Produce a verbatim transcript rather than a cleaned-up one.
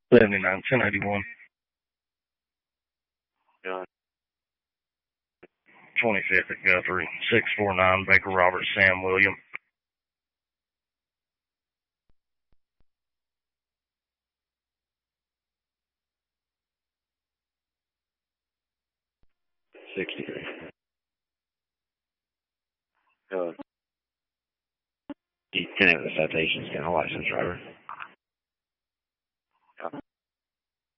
seventy-nine, ten eighty-one. Gun. twenty-fifth at Guthrie, six four nine, Baker Robert, Sam William. sixty-three. Gun. ten of the citations, got a license driver.